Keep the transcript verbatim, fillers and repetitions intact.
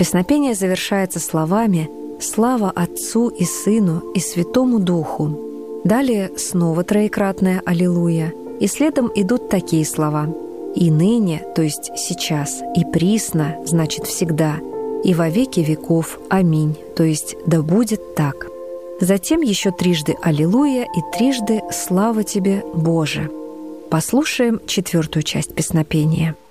Песнопение завершается словами «Слава Отцу и Сыну и Святому Духу». Далее снова троекратное «Аллилуйя», и следом идут такие слова «И ныне», то есть сейчас, «и присно», значит всегда, «и во веки веков, аминь», то есть «да будет так». Затем еще трижды «Аллилуйя» и трижды «Слава тебе, Боже». Послушаем четвертую часть песнопения.